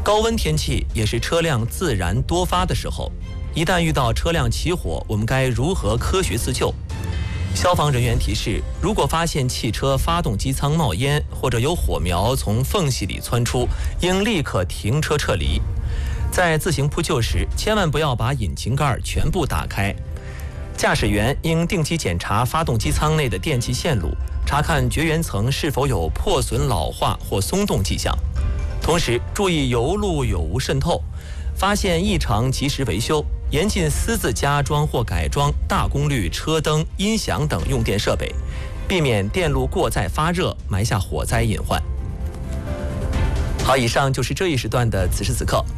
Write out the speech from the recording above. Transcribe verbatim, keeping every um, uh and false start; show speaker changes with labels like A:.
A: 高温天气也是车辆自燃多发的时候，一旦遇到车辆起火，我们该如何科学自救？消防人员提示，如果发现汽车发动机舱冒烟，或者有火苗从缝隙里窜出，应立刻停车撤离。在自行扑救时，千万不要把引擎盖全部打开。驾驶员应定期检查发动机舱内的电气线路，查看绝缘层是否有破损、老化或松动迹象。同时注意油路有无渗透，发现异常及时维修，严禁私自加装或改装大功率车灯、音响等用电设备，避免电路过载发热，埋下火灾隐患。好，以上就是这一时段的此时此刻。